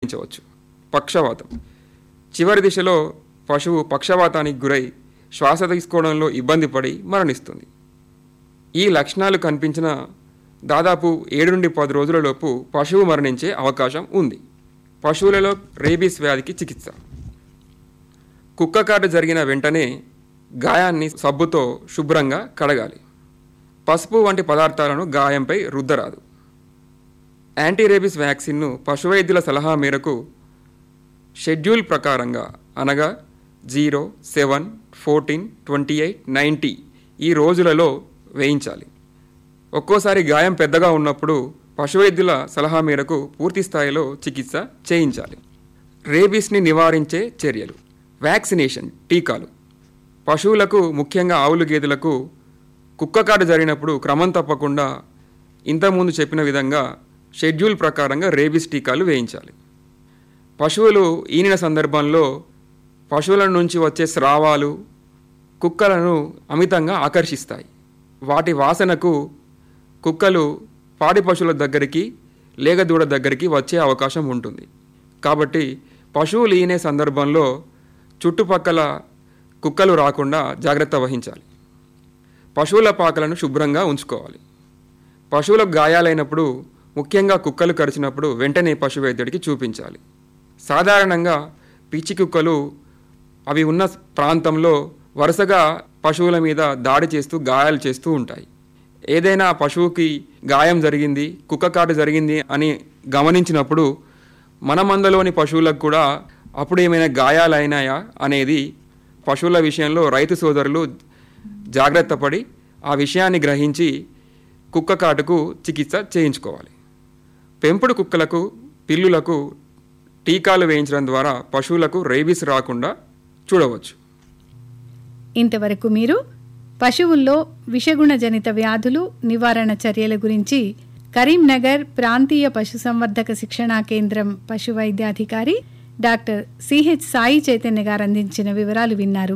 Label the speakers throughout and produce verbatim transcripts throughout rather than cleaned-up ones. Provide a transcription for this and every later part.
Speaker 1: గమనించవచ్చు. పక్షవాతం చివరి దిశలో పశువు పక్షవాతానికి గురై శ్వాస తీసుకోవడంలో ఇబ్బంది పడి మరణిస్తుంది. ఈ లక్షణాలు కనిపించిన దాదాపు ఏడు నుండి పది రోజులలోపు పశువు మరణించే అవకాశం ఉంది. పశువులలో రేబీస్ వ్యాధికి చికిత్స. కుక్క కాటు జరిగిన వెంటనే గాయాన్ని సబ్బుతో శుభ్రంగా కడగాలి. పసుపు వంటి పదార్థాలను గాయంపై రుద్దరాదు. యాంటీ రేబీస్ వ్యాక్సిన్ను పశువైద్యుల సలహా మేరకు షెడ్యూల్ ప్రకారంగా అనగా zero seven fourteen twenty eight ninety ఈ రోజులలో వేయించాలి. ఒక్కోసారి గాయం పెద్దగా ఉన్నప్పుడు పశువైద్యుల సలహా మేరకు పూర్తి స్థాయిలో చికిత్స చేయించాలి. రేబీస్ని నివారించే చర్యలు. వ్యాక్సినేషన్ టీకాలు. పశువులకు ముఖ్యంగా ఆవులు గేదెలకు కుక్క కాటు జరిగినప్పుడు క్రమం తప్పకుండా ఇంతకుముందు చెప్పిన విధంగా షెడ్యూల్ ప్రకారంగా రేబీస్ టీకాలు వేయించాలి. పశువులు ఈనిన సందర్భంలో పశువుల నుంచి వచ్చే స్రావాలు కుక్కలను అమితంగా ఆకర్షిస్తాయి. వాటి వాసనకు కుక్కలు పాడి పశువుల దగ్గరికి లేగ దూడ దగ్గరికి వచ్చే అవకాశం ఉంటుంది. కాబట్టి పశువులు ఈనే సందర్భంలో చుట్టుపక్కల కుక్కలు రాకుండా జాగ్రత్త వహించాలి. పశువుల పాకలను శుభ్రంగా ఉంచుకోవాలి. పశువులకు గాయాలైనప్పుడు ముఖ్యంగా కుక్కలు కరిచినప్పుడు వెంటనే పశు వైద్యుడికి చూపించాలి. సాధారణంగా పిచ్చి కుక్కలు అవి ఉన్న ప్రాంతంలో వరుసగా పశువుల మీద దాడి చేస్తూ గాయాలు చేస్తూ ఉంటాయి. ఏదైనా పశువుకి గాయం జరిగింది, కుక్క కాటు జరిగింది అని గమనించినప్పుడు మన మందలోని పశువులకు కూడా అప్పుడు ఏమైనా గాయాలైనాయా అనేది పశువుల విషయంలో రైతు సోదరులు జాగ్రత్త పడి ఆ విషయాన్ని గ్రహించి కుక్క కాటుకు చికిత్స చేయించుకోవాలి. పెంపుడు కుక్కలకు పిల్లులకు టీకాలు వేయించడం ద్వారా పశువులకు రేబీస్ రాకుండా చూడవచ్చు.
Speaker 2: ఇంతవరకు మీరు పశువుల్లో విషగుణజనిత వ్యాధులు నివారణ చర్యల గురించి కరీంనగర్ ప్రాంతీయ పశుసంవర్ధక శిక్షణా కేంద్రం పశు వైద్యాధికారి డాక్టర్ సిహెచ్ సాయి చైతన్య గారు అందించిన వివరాలు విన్నారు.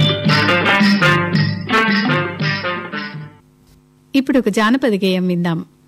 Speaker 2: ఇప్పుడు ఒక జానపద గేయం విందాం.